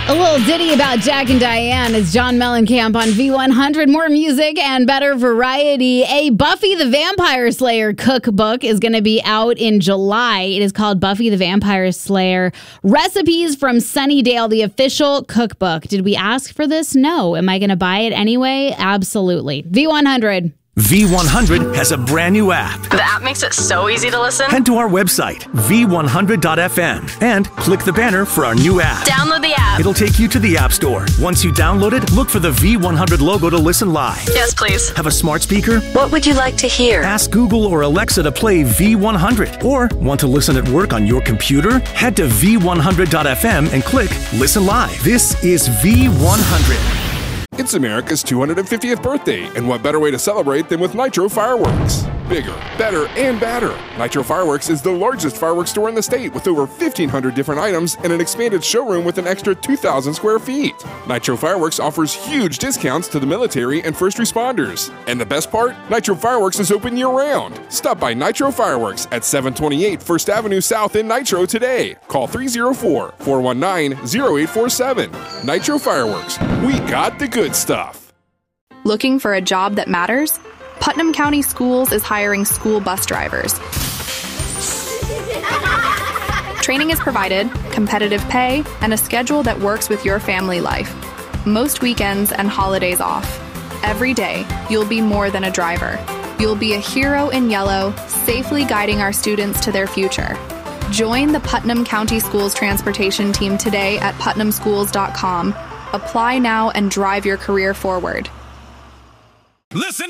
A little ditty about Jack and Diane is John Mellencamp on V100. More music and better variety. A Buffy the Vampire Slayer cookbook is going to be out in July. It is called Buffy the Vampire Slayer Recipes from Sunnydale, the official cookbook. Did we ask for this? No. Am I going to buy it anyway? Absolutely. V100. V100 has a brand new app. The app makes it so easy to listen. Head to our website, v100.fm, and click the banner for our new app. Download the app. It'll take you to the App Store. Once you download it, look for the V100 logo to listen live. Yes, please. Have a smart speaker? What would you like to hear? Ask Google or Alexa to play V100. Or want to listen at work on your computer? Head to v100.fm and click Listen Live. This is V100. It's America's 250th birthday, and what better way to celebrate than with Nitro Fireworks? Bigger, better, and badder. Nitro Fireworks is the largest fireworks store in the state with over 1,500 different items and an expanded showroom with an extra 2,000 square feet. Nitro Fireworks offers huge discounts to the military and first responders. And the best part? Nitro Fireworks is open year-round. Stop by Nitro Fireworks at 728 First Avenue South in Nitro today. Call 304-419-0847. Nitro Fireworks. We got the good stuff. Looking for a job that matters? Putnam County Schools is hiring school bus drivers. Training is provided, competitive pay, and a schedule that works with your family life. Most weekends and holidays off. Every day, you'll be more than a driver. You'll be a hero in yellow, safely guiding our students to their future. Join the Putnam County Schools transportation team today at putnamschools.com. Apply now and drive your career forward. Listen